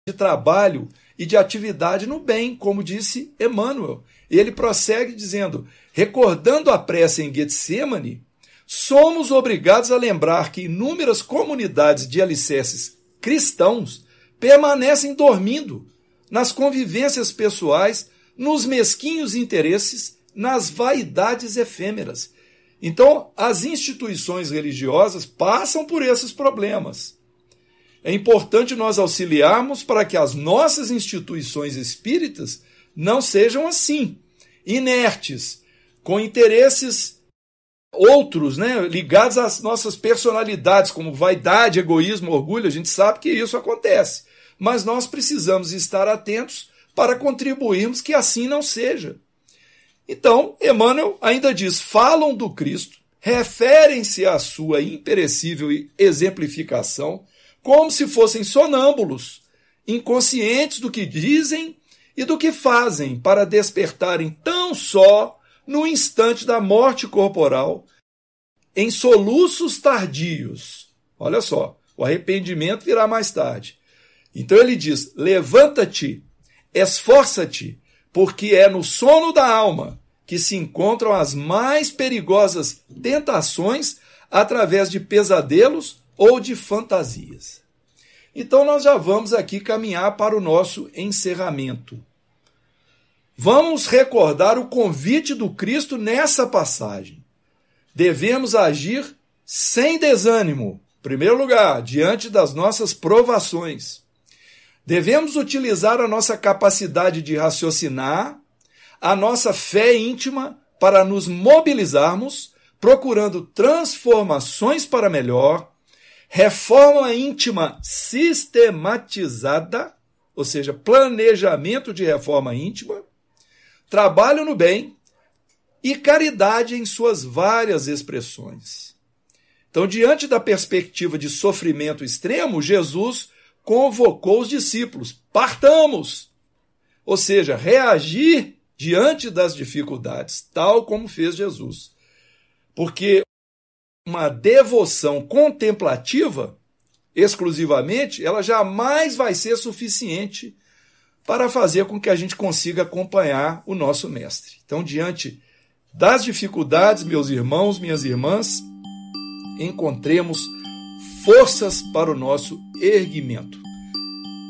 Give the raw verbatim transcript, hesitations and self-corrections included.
de trabalho e de atividade no bem, como disse Emmanuel. Ele prossegue dizendo, recordando a prece em Getsêmani, somos obrigados a lembrar que inúmeras comunidades de alicerces cristãos permanecem dormindo nas convivências pessoais, nos mesquinhos interesses, nas vaidades efêmeras. Então, as instituições religiosas passam por esses problemas. É importante nós auxiliarmos para que as nossas instituições espíritas não sejam assim, inertes, com interesses outros, né, ligados às nossas personalidades, como vaidade, egoísmo, orgulho. A gente sabe que isso acontece, mas nós precisamos estar atentos para contribuirmos que assim não seja. Então, Emmanuel ainda diz, falam do Cristo, referem-se à sua imperecível exemplificação, como se fossem sonâmbulos, inconscientes do que dizem e do que fazem para despertarem tão só no instante da morte corporal, em soluços tardios. Olha só, o arrependimento virá mais tarde. Então ele diz, levanta-te, esforça-te, porque é no sono da alma que se encontram as mais perigosas tentações através de pesadelos ou de fantasias. Então nós já vamos aqui caminhar para o nosso encerramento. Vamos recordar o convite do Cristo nessa passagem. Devemos agir sem desânimo, em primeiro lugar, diante das nossas provações. Devemos utilizar a nossa capacidade de raciocinar, a nossa fé íntima para nos mobilizarmos, procurando transformações para melhor, reforma íntima sistematizada, ou seja, planejamento de reforma íntima, trabalho no bem e caridade em suas várias expressões. Então, diante da perspectiva de sofrimento extremo, Jesus convocou os discípulos, partamos! Ou seja, reagir diante das dificuldades, tal como fez Jesus. Porque uma devoção contemplativa, exclusivamente, ela jamais vai ser suficiente para fazer com que a gente consiga acompanhar o nosso mestre. Então, diante das dificuldades, meus irmãos, minhas irmãs, encontremos forças para o nosso erguimento.